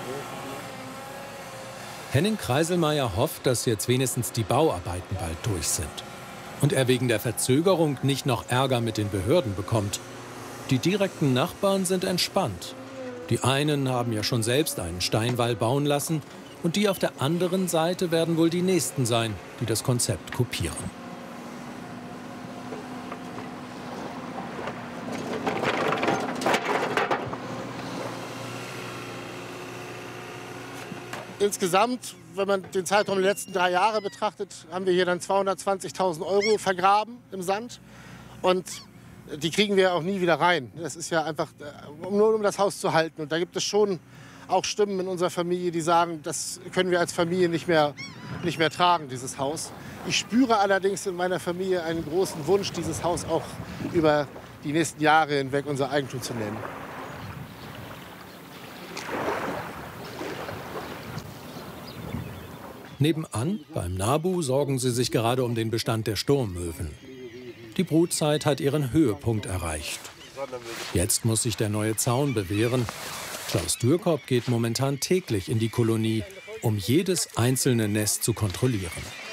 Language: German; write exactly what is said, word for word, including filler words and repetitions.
Henning Kreiselmeier hofft, dass jetzt wenigstens die Bauarbeiten bald durch sind. Und er wegen der Verzögerung nicht noch Ärger mit den Behörden bekommt. Die direkten Nachbarn sind entspannt. Die einen haben ja schon selbst einen Steinwall bauen lassen und die auf der anderen Seite werden wohl die nächsten sein, die das Konzept kopieren. Insgesamt, wenn man den Zeitraum der letzten drei Jahre betrachtet, haben wir hier dann zweihundertzwanzigtausend Euro vergraben im Sand. Und die kriegen wir auch nie wieder rein. Das ist ja einfach nur, um das Haus zu halten. Und da gibt es schon auch Stimmen in unserer Familie, die sagen, das können wir als Familie nicht mehr, nicht mehr tragen, dieses Haus. Ich spüre allerdings in meiner Familie einen großen Wunsch, dieses Haus auch über die nächsten Jahre hinweg unser Eigentum zu nennen. Nebenan, beim Nabu, sorgen sie sich gerade um den Bestand der Sturmmöwen. Die Brutzeit hat ihren Höhepunkt erreicht. Jetzt muss sich der neue Zaun bewähren. Klaus Dürkop geht momentan täglich in die Kolonie, um jedes einzelne Nest zu kontrollieren.